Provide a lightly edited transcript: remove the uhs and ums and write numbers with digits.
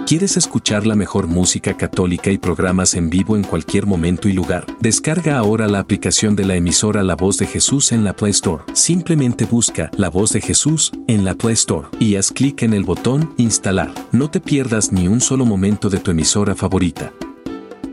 ¿Quieres escuchar la mejor música católica y programas en vivo en cualquier momento y lugar? Descarga ahora la aplicación de la emisora La Voz de Jesús en la Play Store. Simplemente busca La Voz de Jesús en la Play Store y haz clic en el botón Instalar. No te pierdas ni un solo momento de tu emisora favorita.